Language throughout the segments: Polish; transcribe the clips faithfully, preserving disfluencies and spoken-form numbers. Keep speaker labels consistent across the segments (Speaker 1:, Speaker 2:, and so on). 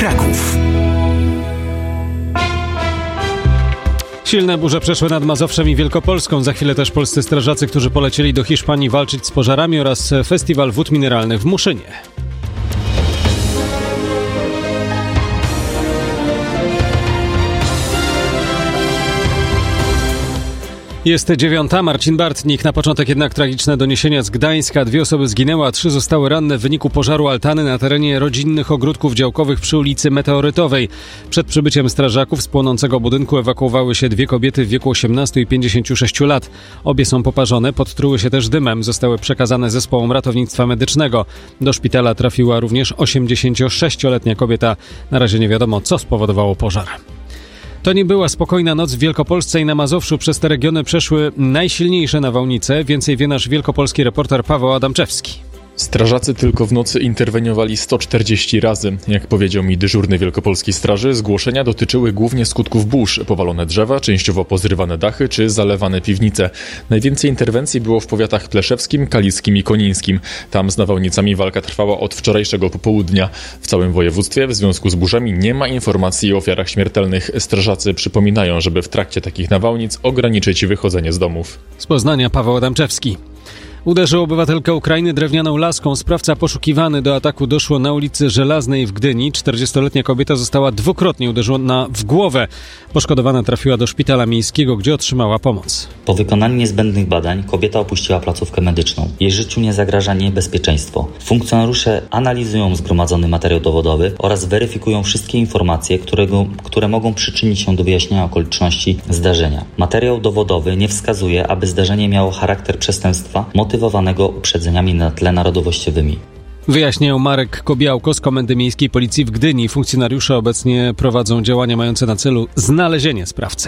Speaker 1: Kraków.
Speaker 2: Silne burze przeszły nad Mazowszem i Wielkopolską. Za chwilę też polscy strażacy, którzy polecieli do Hiszpanii walczyć z pożarami, oraz festiwal wód mineralnych w Muszynie. Jest dziewiąta, Marcin Bartnik. Na początek jednak tragiczne doniesienia z Gdańska. Dwie osoby zginęły, a trzy zostały ranne w wyniku pożaru altany na terenie rodzinnych ogródków działkowych przy ulicy Meteorytowej. Przed przybyciem strażaków z płonącego budynku ewakuowały się dwie kobiety w wieku osiemnastu i pięćdziesięciu sześciu lat. Obie są poparzone, podtruły się też dymem. Zostały przekazane zespołom ratownictwa medycznego. Do szpitala trafiła również osiemdziesięciosześcioletnia kobieta. Na razie nie wiadomo, co spowodowało pożar. To nie była spokojna noc w Wielkopolsce i na Mazowszu. Przez te regiony przeszły najsilniejsze nawałnice. Więcej wie nasz wielkopolski reporter Paweł Adamczewski.
Speaker 3: Strażacy tylko w nocy interweniowali sto czterdzieści razy. Jak powiedział mi dyżurny wielkopolskiej straży, zgłoszenia dotyczyły głównie skutków burz: powalone drzewa, częściowo pozrywane dachy czy zalewane piwnice. Najwięcej interwencji było w powiatach pleszewskim, kaliskim i konińskim. Tam z nawałnicami walka trwała od wczorajszego popołudnia. W całym województwie w związku z burzami nie ma informacji o ofiarach śmiertelnych. Strażacy przypominają, żeby w trakcie takich nawałnic ograniczyć wychodzenie z domów.
Speaker 2: Z Poznania Paweł Adamczewski. Uderzył obywatelkę Ukrainy drewnianą laską. Sprawca poszukiwany. Do ataku doszło na ulicy Żelaznej w Gdyni. czterdziestoletnia kobieta została dwukrotnie uderzona w głowę. Poszkodowana trafiła do szpitala miejskiego, gdzie otrzymała pomoc.
Speaker 4: Po wykonaniu niezbędnych badań kobieta opuściła placówkę medyczną. Jej życiu nie zagraża niebezpieczeństwo. Funkcjonariusze analizują zgromadzony materiał dowodowy oraz weryfikują wszystkie informacje, którego, które mogą przyczynić się do wyjaśnienia okoliczności zdarzenia. Materiał dowodowy nie wskazuje, aby zdarzenie miało charakter przestępstwa motywowanego uprzedzeniami na tle narodowościowymi.
Speaker 2: Wyjaśniają Marek Kobiałko z Komendy Miejskiej Policji w Gdyni. Funkcjonariusze obecnie prowadzą działania mające na celu znalezienie sprawcy.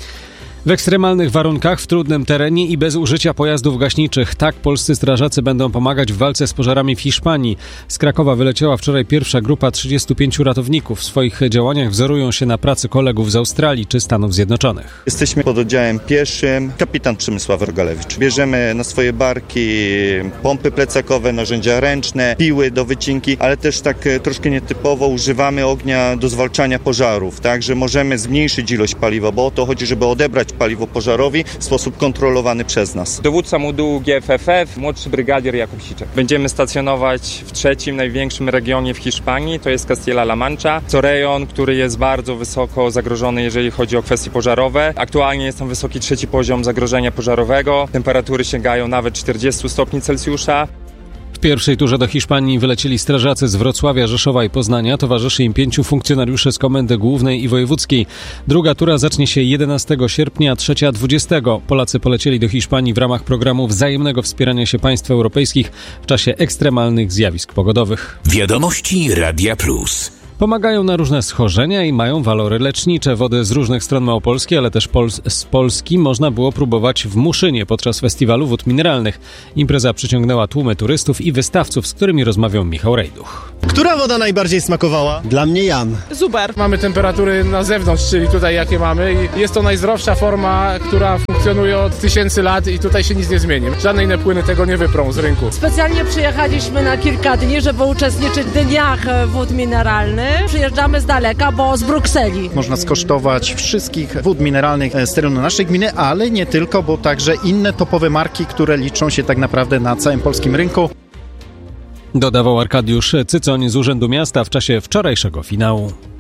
Speaker 2: W ekstremalnych warunkach, w trudnym terenie i bez użycia pojazdów gaśniczych. Tak polscy strażacy będą pomagać w walce z pożarami w Hiszpanii. Z Krakowa wyleciała wczoraj pierwsza grupa trzydziestu pięciu ratowników. W swoich działaniach wzorują się na pracy kolegów z Australii czy Stanów Zjednoczonych.
Speaker 5: Jesteśmy pod oddziałem pieszym. Kapitan Przemysław Rogalewicz. Bierzemy na swoje barki pompy plecakowe, narzędzia ręczne, piły do wycinki, ale też tak troszkę nietypowo używamy ognia do zwalczania pożarów. Także możemy zmniejszyć ilość paliwa, bo o to chodzi, żeby odebrać paliwo pożarowi w sposób kontrolowany przez nas.
Speaker 6: Dowódca modułu G F F F, młodszy brygadier Jakub Siczek. Będziemy stacjonować w trzecim największym regionie w Hiszpanii, to jest Castilla-La Mancha. To rejon, który jest bardzo wysoko zagrożony, jeżeli chodzi o kwestie pożarowe. Aktualnie jest tam wysoki trzeci poziom zagrożenia pożarowego. Temperatury sięgają nawet czterdziestu stopni Celsjusza.
Speaker 2: W pierwszej turze do Hiszpanii wylecieli strażacy z Wrocławia, Rzeszowa i Poznania. Towarzyszy im pięciu funkcjonariuszy z Komendy Głównej i Wojewódzkiej. Druga tura zacznie się jedenastego sierpnia, a trzecia dwudziestego. Polacy polecieli do Hiszpanii w ramach programu wzajemnego wspierania się państw europejskich w czasie ekstremalnych zjawisk pogodowych.
Speaker 1: Wiadomości Radia Plus.
Speaker 2: Pomagają na różne schorzenia i mają walory lecznicze. Wody z różnych stron Małopolski, ale też Pol- z Polski można było próbować w Muszynie podczas festiwalu wód mineralnych. Impreza przyciągnęła tłumy turystów i wystawców, z którymi rozmawiał Michał Rejduch.
Speaker 7: Która woda najbardziej smakowała? Dla mnie Jan.
Speaker 8: Super. Mamy temperatury na zewnątrz, czyli tutaj jakie mamy. I jest to najzdrowsza forma, która funkcjonuje od tysięcy lat i tutaj się nic nie zmieni. Żadne inne płyny tego nie wyprą z rynku.
Speaker 9: Specjalnie przyjechaliśmy na kilka dni, żeby uczestniczyć w dniach wód mineralnych. Przyjeżdżamy z daleka, bo z Brukseli.
Speaker 10: Można skosztować wszystkich wód mineralnych z terenu naszej gminy, ale nie tylko, bo także inne topowe marki, które liczą się tak naprawdę na całym polskim rynku.
Speaker 2: Dodawał Arkadiusz Cycoń z Urzędu Miasta w czasie wczorajszego finału.